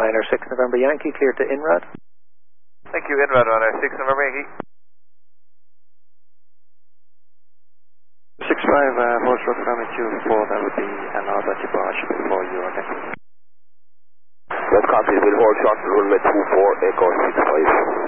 Runner 6 November Yankee, clear to INRAD. Thank you, INRAD Runner 6 November Yankee. 65 Foxtrot coming to 4, that would be another departure for you again. That copy will hold short runway 24 Echo 65.